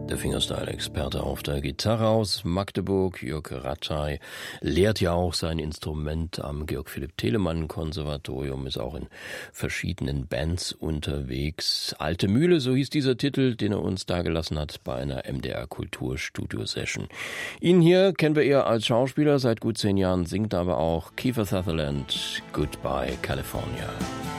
Der Fingerstyle-Experte auf der Gitarre aus Magdeburg, Jörg Rattay, lehrt ja auch sein Instrument am Georg-Philipp-Telemann-Konservatorium, ist auch in verschiedenen Bands unterwegs. Alte Mühle, so hieß dieser Titel, den er uns dargelassen hat bei einer MDR-Kultur-Studio-Session. Ihn hier kennen wir eher als Schauspieler, seit gut 10 Jahren singt aber auch Kiefer Sutherland, Goodbye California.